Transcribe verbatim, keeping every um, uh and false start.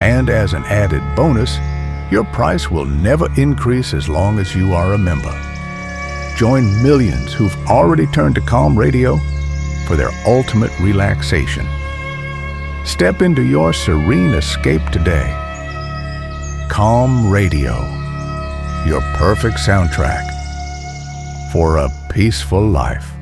And as an added bonus, your price will never increase as long as you are a member. Join millions who've already turned to Calm Radio for their ultimate relaxation. Step into your serene escape today. Calm Radio, your perfect soundtrack for a peaceful life.